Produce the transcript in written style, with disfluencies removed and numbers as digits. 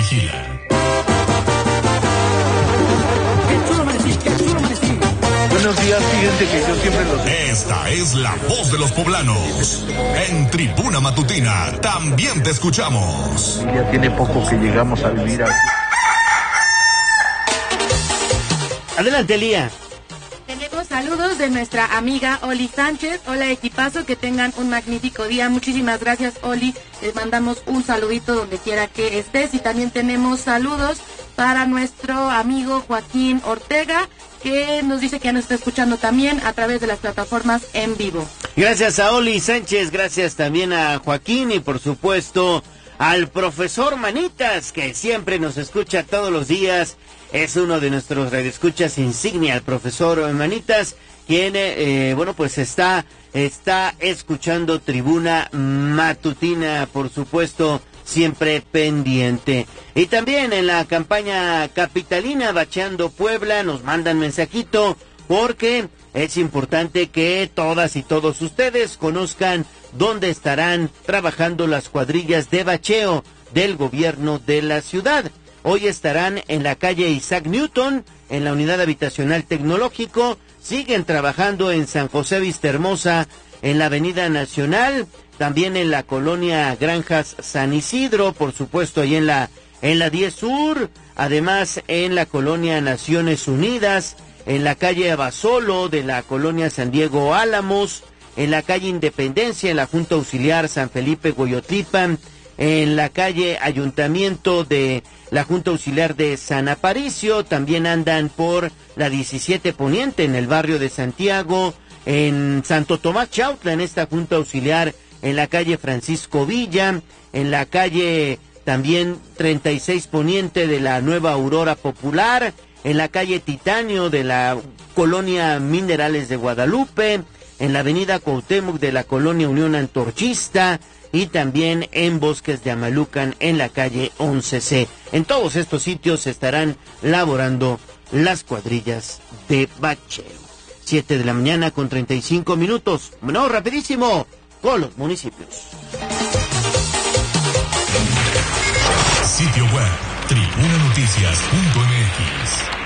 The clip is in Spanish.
vigilan. Buenos días, fíjense que yo siempre los... Esta es la voz de los poblanos. En Tribuna Matutina también te escuchamos. Ya tiene poco que llegamos a vivir aquí. Adelante, Lía. Tenemos saludos de nuestra amiga Oli Sánchez. Hola, equipazo, que tengan un magnífico día. Muchísimas gracias, Oli. Les mandamos un saludito donde quiera que estés. Y también tenemos saludos para nuestro amigo Joaquín Ortega, que nos dice que ya nos está escuchando también a través de las plataformas en vivo. Gracias a Oli Sánchez, gracias también a Joaquín y por supuesto al profesor Manitas, que siempre nos escucha todos los días. Es uno de nuestros radioescuchas insignia, el profesor Manitas, quien, pues está escuchando Tribuna Matutina, por supuesto, siempre pendiente. Y también en la campaña capitalina Bacheando Puebla nos mandan mensajito, porque es importante que todas y todos ustedes conozcan dónde estarán trabajando las cuadrillas de bacheo del gobierno de la ciudad. Hoy estarán en la calle Isaac Newton, en la unidad habitacional tecnológico. Siguen trabajando en San José Vistahermosa, en la avenida Nacional, también en la colonia Granjas San Isidro, por supuesto ahí en la 10 Sur, además en la colonia Naciones Unidas, en la calle Abasolo de la colonia San Diego Álamos, en la calle Independencia, en la Junta Auxiliar San Felipe Goyotlipan, en la calle Ayuntamiento de la Junta Auxiliar de San Aparicio, también andan por la 17 Poniente en el barrio de Santiago, en Santo Tomás Chautla, en esta Junta Auxiliar, en la calle Francisco Villa, en la calle también 36 Poniente de la Nueva Aurora Popular, en la calle Titanio de la colonia Minerales de Guadalupe, en la avenida Cuauhtémoc de la colonia Unión Antorchista y también en Bosques de Amalucan en la calle 11C. En todos estos sitios estarán laborando las cuadrillas de bacheo. 7 de la mañana con 35 minutos. Bueno, rapidísimo con los municipios. Sitio web tribunanoticias.mx.